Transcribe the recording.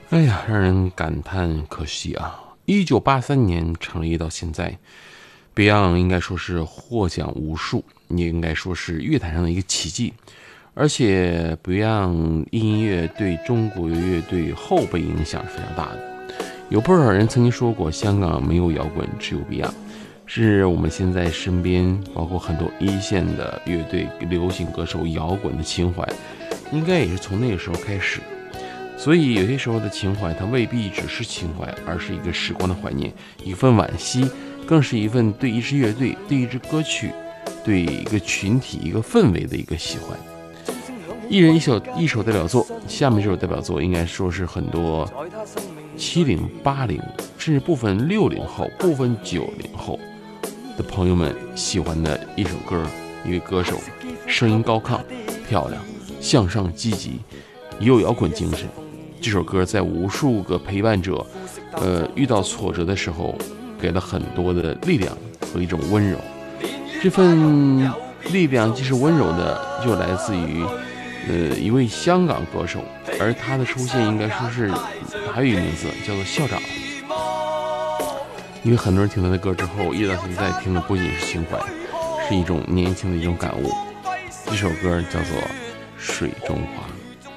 哎呀，让人感叹可惜啊！1983年成立到现在，Beyond 应该说是获奖无数，也应该说是乐坛上的一个奇迹。而且 Beyond 音乐对中国乐队后辈影响是非常大的。有不少人曾经说过，香港没有摇滚，只有 Beyond。是我们现在身边包括很多一线的乐队、流行歌手、摇滚的情怀，应该也是从那个时候开始。所以有些时候的情怀，它未必只是情怀，而是一个时光的怀念，一份惋惜，更是一份对一支乐队、对一支歌曲、对一个群体、一个氛围的一个喜欢。一人一首代表作，下面这首代表作应该说是很多70、80，甚至部分60后、部分90后的朋友们喜欢的一首歌，一位歌手，声音高亢、漂亮、向上、积极，也有摇滚精神。这首歌在无数个陪伴者，遇到挫折的时候，给了很多的力量和一种温柔。这份力量既是温柔的，就来自于一位香港歌手，而他的出现应该说是还有一个名字叫做校长。因为很多人听他的歌之后，一直到现在听的不仅是情怀，是一种年轻的一种感悟。这首歌叫做《水中花》。